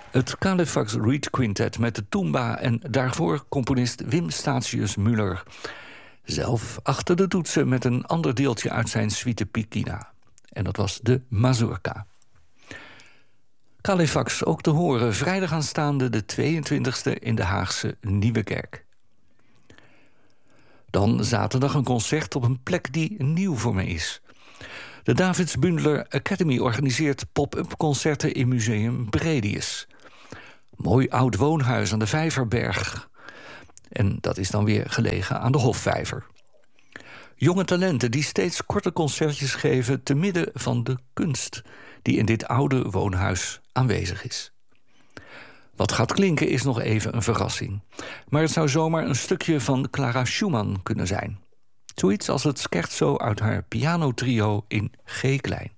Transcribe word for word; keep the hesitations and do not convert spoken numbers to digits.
Het Califax Reed Quintet met de Tumba en daarvoor componist Wim Statius-Müller. Zelf achter de toetsen met een ander deeltje uit zijn suite Pikina. En dat was de Mazurka. Califax ook te horen vrijdag aanstaande de tweeëntwintigste in de Haagse Nieuwe Kerk. Dan zaterdag een concert op een plek die nieuw voor me is. De Davids Bundler Academy organiseert pop-up concerten in Museum Bredius. Mooi oud woonhuis aan de Vijverberg. En dat is dan weer gelegen aan de Hofvijver. Jonge talenten die steeds korte concertjes geven te midden van de kunst die in dit oude woonhuis aanwezig is. Wat gaat klinken is nog even een verrassing. Maar het zou zomaar een stukje van Clara Schumann kunnen zijn. Zoiets als het scherzo uit haar pianotrio in G-klein.